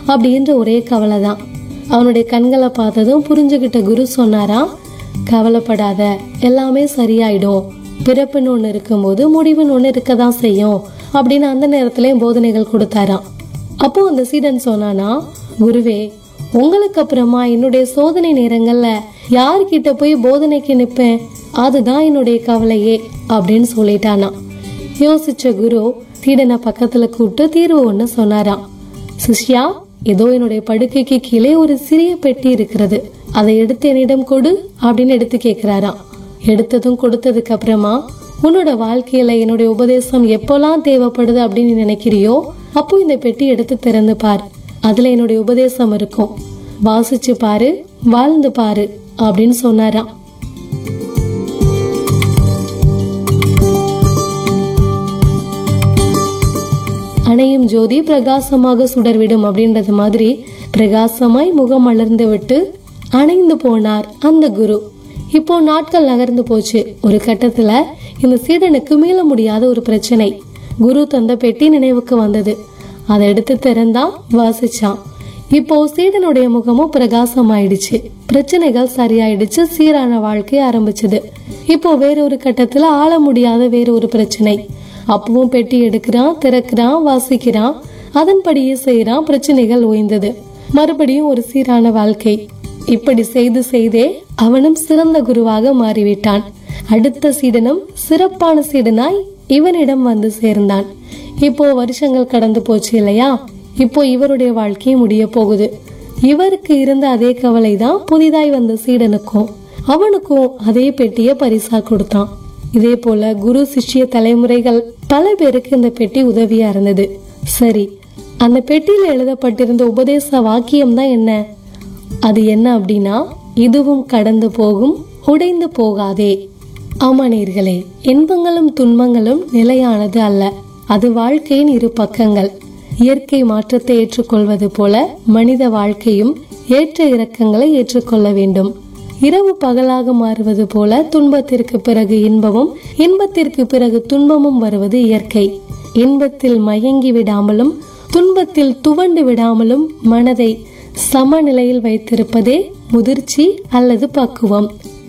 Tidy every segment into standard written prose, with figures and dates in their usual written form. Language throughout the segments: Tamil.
அப்படின்ற ஒரே கவலை தான். அவனுடைய கண்களை பார்த்ததும் புரிஞ்சுகிட்ட குரு சொன்னாராம், கவலைப்படாத, எல்லாமே சரியாயிடும். பிறப்புன்னு ஒண்ணு இருக்கும்போது முடிவுன்னு ஒண்ணு இருக்கதான் செய்யும் அப்படின்னு அந்த நேரத்திலே போதனைகள் கொடுத்தாராம். அப்போ அந்த சீடன் சொன்னானா, குருவே, உங்களுக்கு அப்புறமா என்னுடைய சோதனை நேரங்கள்ல யார்கிட்ட போய் போதனைக்கு நிப்பேன், அதுதான் என்னுடைய கவலையே அப்படின்னு சொல்லிட்டானா. யோசிச்ச குரு சீடனை பக்கத்துல கூப்பிட்டு தீர்வு ஒண்ணு சொன்னாராம். சிஷ்யா, ஏதோ என்னுடைய படுக்கைக்கு கீழே ஒரு சிறிய பெட்டி இருக்கிறது, அதை எடுத்து என்னிடம் கொடு அப்படின்னு எடுத்து கேக்குறாராம். எடுத்ததும் கொடுத்ததுக்கு அப்புறமா, உன்னோட வாழ்க்கையில என்னுடைய உபதேசம் எப்பெல்லாம் தேவைப்படுது அப்படின்னு நினைக்கிறியோ அப்போ இந்த பெட்டி எடுத்து திறந்து பார், அதுல என்னுடைய உபதேசம் இருக்கும், வாசிச்சு பாரு, வாழ்ந்து பாரு அப்படின்னு சொன்னாராம். அணையும் ஜோதி பிரகாசமாக சுடர்விடும் அப்படின்றது மாதிரி பிரகாசமாய் முகம் மலர்ந்து விட்டு அணைந்து போனார் அந்த குரு. இப்போ நாட்கள் நகர்ந்து போச்சு. ஒரு கட்டத்துல இந்த சீடனுக்கு மீள முடியாத ஒரு பிரச்சனை. குரு தந்த பெட்டி நினைவுக்கு வந்தது. அதை எடுத்து திறந்தா, வாசிச்சான். இப்போ சீடனுடைய முகமும் பிரகாசமாயிடுச்சு, பிரச்சனைகள் சரியாயிடுச்சு, சீரான வாழ்க்கை ஆரம்பிச்சது. இப்போ வேறொரு கட்டத்துல ஆள முடியாத வேற ஒரு பிரச்சனை. அப்பவும் பெட்டி எடுக்கிறான், திறக்கிறான், வாசிக்கிறான், அதன்படியே செய்யறான், பிரச்சனைகள் ஓய்ந்தது. மறுபடியும் ஒரு சீரான வாழ்க்கை. இப்படி செய்து செய்தே அவனும் சிறந்த குருவாக மாறிவிட்டான். அடுத்த சீடனும் சிறப்பான சீடனாய் இவனிடம் வந்து சேர்ந்தான். இப்போ வருஷங்கள் கடந்து போச்சு இல்லையா? இப்போ இவருடைய வாழ்க்கை முடிய போகுது. இவருக்கு இருந்த அதே கவலை தான் புதிதாய் வந்த சீடனுக்கும். அவனுக்கும் அதே பெட்டிய பரிசா கொடுத்தான். இதே போல குரு சிஷ்ய தலைமுறைகள் பல பேருக்கு இந்த பெட்டி உதவியா இருந்தது. சரி, அந்த பெட்டியில எழுதப்பட்டிருந்த உபதேச வாக்கியம் தான் என்ன? அது என்ன அப்படின்னா, இதுவும் கடந்து போகும், உடைந்து போகாதே. ஆமா நேயர்களே, இன்பங்களும் துன்பங்களும் நிலையானது அல்ல, அது வாழ்க்கையின் இரு பக்கங்கள். இயற்கை மாற்றத்தை ஏற்றுக்கொள்வது போல மனித வாழ்க்கையும் ஏற்ற இறக்கங்களை ஏற்றுக்கொள்ள வேண்டும். இரவு பகலாக மாறுவது போல துன்பத்திற்கு பிறகு இன்பமும், இன்பத்திற்கு பிறகு துன்பமும் வருவது இயற்கை. இன்பத்தில் மயங்கி விடாமலும் துன்பத்தில் துவண்டு விடாமலும் மனதை சமநிலையில் வைத்திருப்பதே முதிர்ச்சி அல்லது பக்குவம்.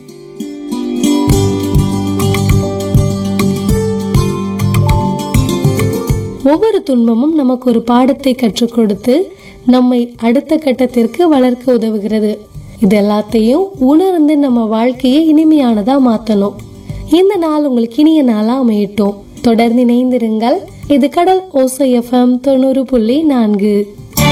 ஒவ்வொரு துன்பமும் நமக்கு ஒரு பாடத்தை கற்றுக் கொடுத்து நம்மை அடுத்த கட்டத்திற்கு வளர்க்க உதவுகிறது. இது எல்லாத்தையும் உணர்ந்து நம்ம வாழ்க்கையை இனிமையானதா மாத்தணும். இந்த நாள் உங்களுக்கு இனிய நாளா அமையட்டும். தொடர்ந்து இணைந்திருங்கள். இது கடல் ஓசை FM 90.4.